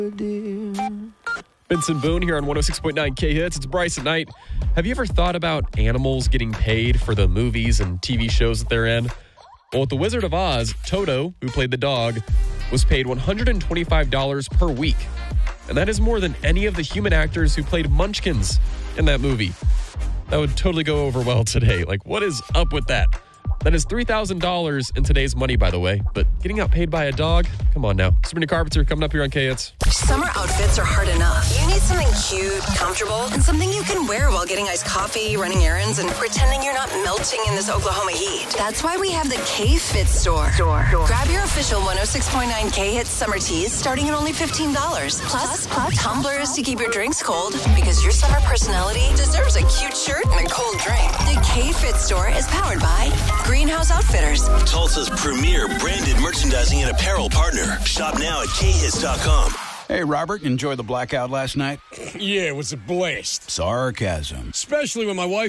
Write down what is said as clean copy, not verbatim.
Vincent Boone here on 106.9 K-Hits. It's Bryce at Night. Have you ever thought about animals getting paid for the movies and TV shows that they're in? Well, with The Wizard of Oz, Toto, who played the dog, was paid $125 per week. And that is more than any of the human actors who played Munchkins in that movie. That would totally go over well today. Like, what is up with that? That is $3,000 in today's money, by the way. But getting outpaid by a dog? Come on now. Sabrina Carpenter coming up here on K-Hits. Summer outfits are hard enough. You need something cute, comfortable, and something you can wear while getting iced coffee, running errands, and pretending you're not melting in this Oklahoma heat. That's why we have the K-Fit store. Grab your official 106.9 K-Hits summer tees starting at only $15. Plus tumblers to keep your drinks cold, because your summer personality deserves a cute shirt and a cold drink. The K-Fit store is powered by Greenhouse Outfitters, Tulsa's premier branded merchandising and apparel partner. Shop now at khits.com. Hey, Robert, enjoy the blackout last night? Yeah, it was a blast. Sarcasm. Especially when my wife